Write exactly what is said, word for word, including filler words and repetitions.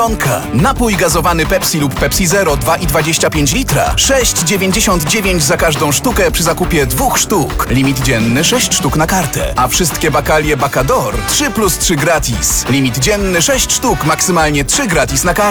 Napój gazowany Pepsi lub Pepsi Zero dwa i dwadzieścia pięć litra. sześć dziewięćdziesiąt dziewięć za każdą sztukę przy zakupie dwóch sztuk. Limit dzienny sześć sztuk na kartę. A wszystkie bakalie Bacador trzy plus trzy gratis. Limit dzienny sześć sztuk, maksymalnie trzy gratis na kartę.